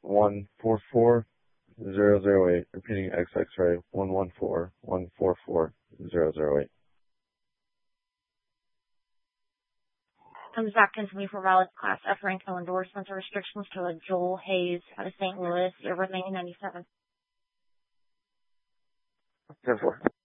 1141008. Repeating XXray 114144008. Comes back continue for valid Class F rank, no endorsements or restrictions to a Joel Hayes out of St. Louis, River 1997. 10-4.